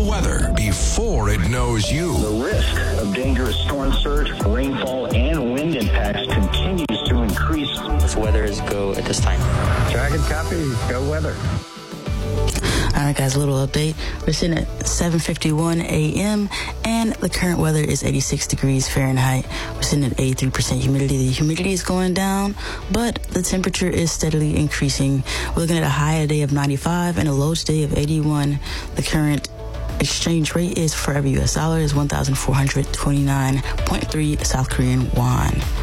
weather before it knows you. The risk of dangerous storm surge, rainfall, and wind impacts continues to increase. This weather is go at this time. Dragon copy, go weather. All right, guys, a little update. We're sitting at 7:51 a.m., and the current weather is 86 degrees Fahrenheit. We're sitting at 83% humidity. The humidity is going down, but the temperature is steadily increasing. We're looking at a high today of 95 and a low today of 81. The current exchange rate is for every U.S. dollar is 1,429.3 South Korean won.